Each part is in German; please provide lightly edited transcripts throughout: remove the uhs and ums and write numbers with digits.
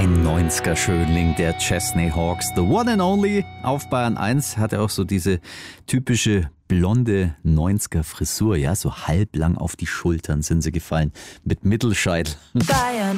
Ein 90er-Schönling der Chesney Hawks, the one and only. Auf Bayern 1 hat er auch so diese typische blonde 90er-Frisur, ja, so halblang auf die Schultern sind sie gefallen, mit Mittelscheitel. Bayern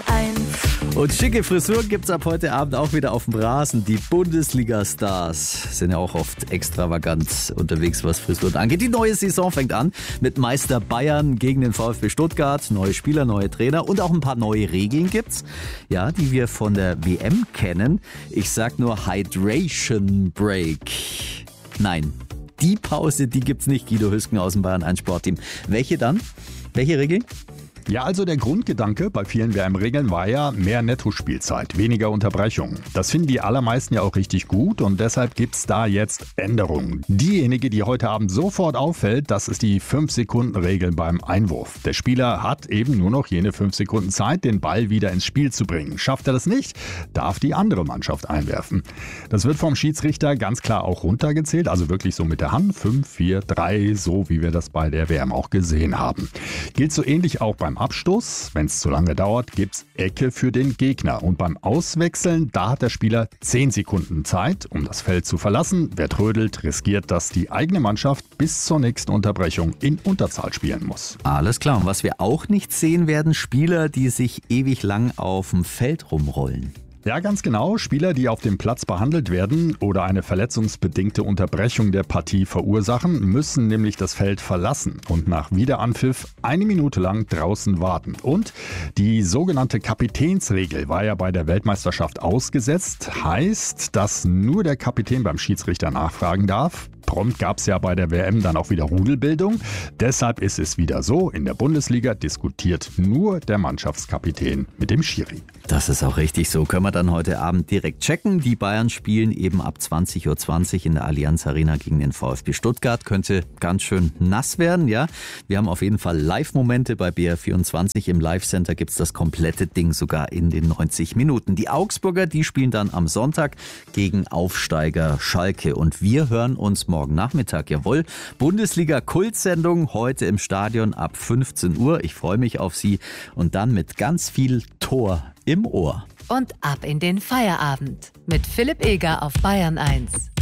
1. Und schicke Frisuren gibt's ab heute Abend auch wieder auf dem Rasen. Die Bundesliga-Stars sind ja auch oft extravagant unterwegs, was Frisuren angeht. Die neue Saison fängt an mit Meister Bayern gegen den VfB Stuttgart. Neue Spieler, neue Trainer und auch ein paar neue Regeln gibt's, ja, die wir von der WM kennen. Ich sag nur Hydration Break. Nein, die Pause, die gibt's nicht, Guido Hüsken aus dem Bayern 1 Sportteam. Welche dann? Welche Regeln? Ja, also der Grundgedanke bei vielen WM-Regeln war ja mehr Nettospielzeit, weniger Unterbrechungen. Das finden die allermeisten ja auch richtig gut und deshalb gibt's da jetzt Änderungen. Diejenige, die heute Abend sofort auffällt, das ist die 5-Sekunden-Regel beim Einwurf. Der Spieler hat eben nur noch jene 5 Sekunden Zeit, den Ball wieder ins Spiel zu bringen. Schafft er das nicht, darf die andere Mannschaft einwerfen. Das wird vom Schiedsrichter ganz klar auch runtergezählt, also wirklich so mit der Hand, 5, 4, 3, so wie wir das bei der WM auch gesehen haben. Gilt so ähnlich auch beim Abstoß. Wenn es zu lange dauert, gibt's Ecke für den Gegner. Und beim Auswechseln, da hat der Spieler 10 Sekunden Zeit, um das Feld zu verlassen. Wer trödelt, riskiert, dass die eigene Mannschaft bis zur nächsten Unterbrechung in Unterzahl spielen muss. Alles klar. Und was wir auch nicht sehen werden, Spieler, die sich ewig lang auf dem Feld rumrollen. Ja, ganz genau. Spieler, die auf dem Platz behandelt werden oder eine verletzungsbedingte Unterbrechung der Partie verursachen, müssen nämlich das Feld verlassen und nach Wiederanpfiff 1 Minute lang draußen warten. Und die sogenannte Kapitänsregel war ja bei der Weltmeisterschaft ausgesetzt. Heißt, dass nur der Kapitän beim Schiedsrichter nachfragen darf. Prompt gab es ja bei der WM dann auch wieder Rudelbildung. Deshalb ist es wieder so, in der Bundesliga diskutiert nur der Mannschaftskapitän mit dem Schiri. Das ist auch richtig so. Können wir dann heute Abend direkt checken. Die Bayern spielen eben ab 20:20 Uhr in der Allianz Arena gegen den VfB Stuttgart. Könnte ganz schön nass werden, ja. Wir haben auf jeden Fall Live-Momente bei BR24. Im Live-Center gibt's das komplette Ding sogar in den 90 Minuten. Die Augsburger, die spielen dann am Sonntag gegen Aufsteiger Schalke. Und wir hören uns morgen Nachmittag, jawohl. Bundesliga-Kultsendung heute im Stadion ab 15 Uhr. Ich freue mich auf Sie und dann mit ganz viel Tor im Ohr. Und ab in den Feierabend mit Philipp Eger auf Bayern 1.